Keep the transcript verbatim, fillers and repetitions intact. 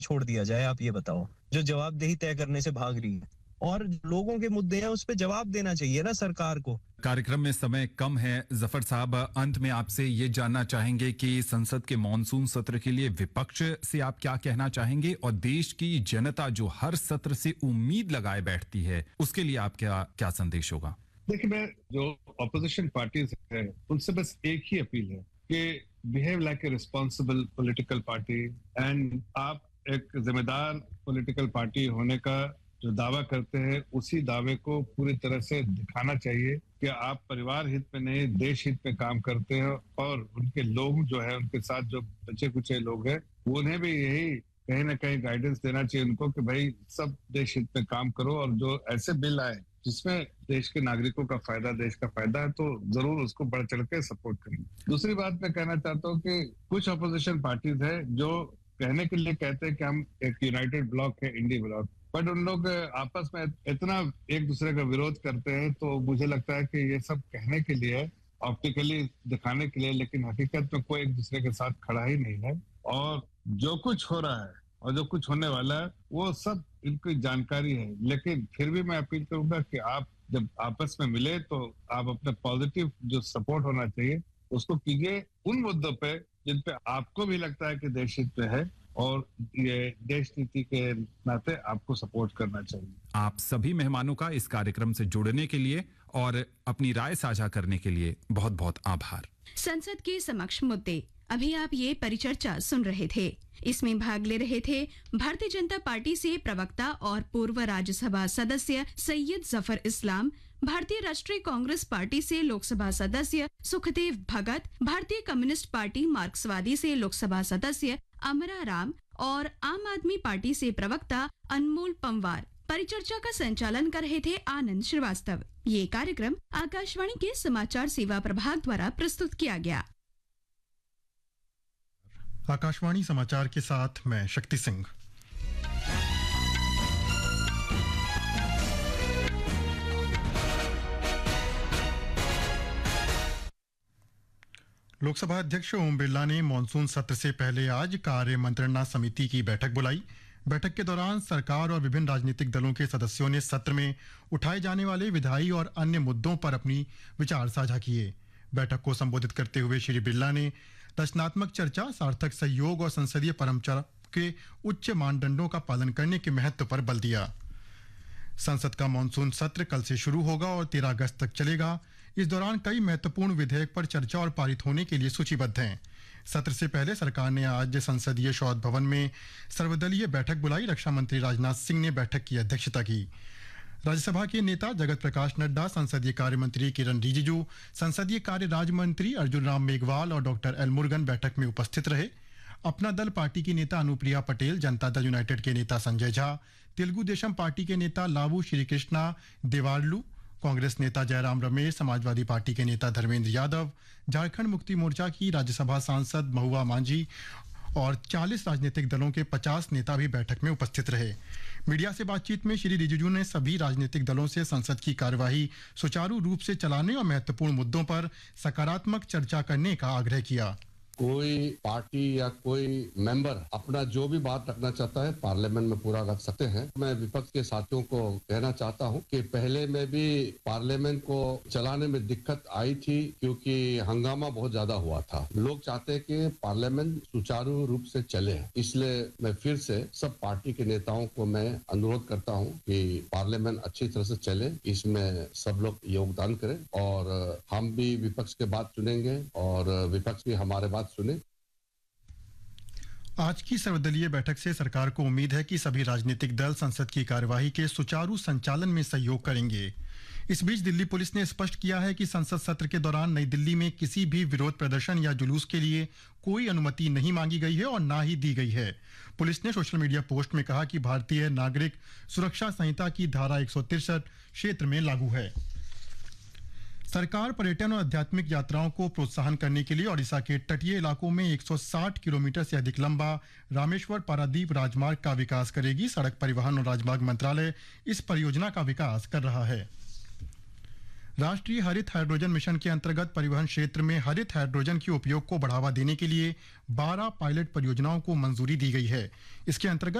छोड़ दिया जाए, आप ये बताओ, जो जवाबदेही तय करने से भाग रही है। और लोगों के मुद्दे हैं, उस पे जवाब देना चाहिए ना सरकार को। कार्यक्रम में समय कम है। जफर साहब, अंत में आपसे ये जानना चाहेंगे कि संसद के मॉनसून सत्र के लिए विपक्ष से आप क्या कहना चाहेंगे, और देश की जनता जो हर सत्र से उम्मीद लगाए बैठती है, उसके लिए आप क्या क्या संदेश होगा? देखिए, मैं जो ऑपोजिशन पार्टीज है उनसे बस एक ही अपील है कि behave like a responsible political party, and आप एक जिम्मेदार पॉलिटिकल पार्टी होने का जो दावा करते हैं उसी दावे को पूरी तरह से दिखाना चाहिए कि आप परिवार हित में नहीं देश हित में काम करते हैं, और उनके लोग जो है उनके साथ जो बचे कुचे लोग हैं उन्हें भी यही कहीं ना कहीं गाइडेंस देना चाहिए उनको कि भाई सब देश हित में काम करो, और जो ऐसे बिल आए जिसमें देश के नागरिकों का फायदा, देश का फायदा है, तो जरूर उसको बढ़ चढ़ के सपोर्ट करेंगे। दूसरी बात मैं कहना चाहता हूँ कि कुछ अपोजिशन पार्टीज है जो कहने के लिए कहते हैं कि हम एक यूनाइटेड ब्लॉक है, इंडी ब्लॉक, बट उन लोग आपस में इतना एक दूसरे का विरोध करते हैं, तो मुझे लगता है कि ये सब कहने के लिए, ऑप्टिकली दिखाने के लिए, लेकिन हकीकत में कोई एक दूसरे के साथ खड़ा ही नहीं है। और जो कुछ हो रहा है और जो कुछ होने वाला है वो सब इनकी जानकारी है, लेकिन फिर भी मैं अपील करूंगा कि आप जब आपस में मिले तो आप अपने पॉजिटिव जो सपोर्ट होना चाहिए उसको कीजिए उन मुद्दों पे जिन पे आपको भी लगता है कि देश हित में है, और ये देश नीति के नाते आपको सपोर्ट करना चाहिए। आप सभी मेहमानों का इस कार्यक्रम से जुड़ने के लिए और अपनी राय साझा करने के लिए बहुत बहुत आभार। संसद के समक्ष मुद्दे, अभी आप ये परिचर्चा सुन रहे थे। इसमें भाग ले रहे थे भारतीय जनता पार्टी से प्रवक्ता और पूर्व राज्यसभा सदस्य सैयद जफर इस्लाम, भारतीय राष्ट्रीय कांग्रेस पार्टी से लोकसभा सदस्य सुखदेव भगत, भारतीय कम्युनिस्ट पार्टी मार्क्सवादी से लोकसभा सदस्य अमरा राम और आम आदमी पार्टी से प्रवक्ता अनमोल पंवार। परिचर्चा का संचालन कर रहे थे आनंद श्रीवास्तव। ये कार्यक्रम आकाशवाणी के समाचार सेवा प्रभाग द्वारा प्रस्तुत किया गया। आकाशवाणी समाचार के साथ मैं शक्ति सिंह। लोकसभा अध्यक्ष ओम बिरला ने मानसून सत्र से पहले आज कार्य मंत्रणा समिति की बैठक बुलाई। बैठक के दौरान सरकार और विभिन्न राजनीतिक दलों के सदस्यों ने सत्र में उठाए जाने वाले विधायी और अन्य मुद्दों पर अपनी विचार साझा किए। बैठक को संबोधित करते हुए श्री बिरला ने रचनात्मक चर्चा, सार्थक सहयोग और संसदीय परंपरा के उच्च मानदंडों का पालन करने के महत्व पर बल दिया। संसद का मानसून सत्र कल से शुरू होगा और तेरह अगस्त तक चलेगा। इस दौरान कई महत्वपूर्ण विधेयक पर चर्चा और पारित होने के लिए सूचीबद्ध हैं। सत्र से पहले सरकार ने आज संसदीय शौध भवन में सर्वदलीय बैठक बुलाई। रक्षा मंत्री राजनाथ सिंह ने बैठक की अध्यक्षता की। राज्यसभा के नेता जगत प्रकाश नड्डा, संसदीय कार्य मंत्री किरण रिजिजू, संसदीय कार्य राज्य मंत्री अर्जुन राम मेघवाल और डॉक्टर एल मुरुगन बैठक में उपस्थित रहे। अपना दल पार्टी की नेता अनुप्रिया पटेल, जनता दल यूनाइटेड के नेता संजय झा, तेलुगु देशम पार्टी के नेता लावू श्रीकृष्णा देवारलू, कांग्रेस नेता जयराम रमेश, समाजवादी पार्टी के नेता धर्मेंद्र यादव, झारखंड मुक्ति मोर्चा की राज्यसभा सांसद महुआ मांझी और चालीस राजनीतिक दलों के पचास नेता भी बैठक में उपस्थित रहे। मीडिया से बातचीत में श्री रिजिजू ने सभी राजनीतिक दलों से संसद की कार्यवाही सुचारू रूप से चलाने और महत्वपूर्ण मुद्दों पर सकारात्मक चर्चा करने का आग्रह किया। कोई पार्टी या कोई मेंबर अपना जो भी बात रखना चाहता है पार्लियामेंट में पूरा रख सकते हैं। मैं विपक्ष के साथियों को कहना चाहता हूं कि पहले में भी पार्लियामेंट को चलाने में दिक्कत आई थी क्योंकि हंगामा बहुत ज्यादा हुआ था। लोग चाहते हैं कि पार्लियामेंट सुचारू रूप से चले, इसलिए मैं फिर से सब पार्टी के नेताओं को मैं अनुरोध करता हूं कि पार्लियामेंट अच्छी तरह से चले, इसमें सब लोग योगदान करें और हम भी विपक्ष के बात सुनेंगे और विपक्ष भी हमारे बात सुने। आज की सर्वदलीय बैठक से सरकार को उम्मीद है कि सभी राजनीतिक दल संसद की कार्यवाही के सुचारू संचालन में सहयोग करेंगे। इस बीच दिल्ली पुलिस ने स्पष्ट किया है कि संसद सत्र के दौरान नई दिल्ली में किसी भी विरोध प्रदर्शन या जुलूस के लिए कोई अनुमति नहीं मांगी गई है और ना ही दी गई है। पुलिस ने सोशल मीडिया पोस्ट में कहा कि भारतीय नागरिक सुरक्षा संहिता की धारा एक सौ तिरसठ क्षेत्र में लागू है। सरकार पर्यटन और आध्यात्मिक यात्राओं को प्रोत्साहन करने के लिए ओडिशा के तटीय इलाकों में एक सौ साठ किलोमीटर से अधिक लंबा रामेश्वर पारादीप राजमार्ग का विकास करेगी। सड़क परिवहन और राजमार्ग मंत्रालय इस परियोजना का विकास कर रहा है। राष्ट्रीय हरित हाइड्रोजन मिशन के अंतर्गत परिवहन क्षेत्र में हरित हाइड्रोजन के उपयोग को बढ़ावा देने के लिए बारह पायलट परियोजनाओं को मंजूरी दी गई है। इसके अंतर्गत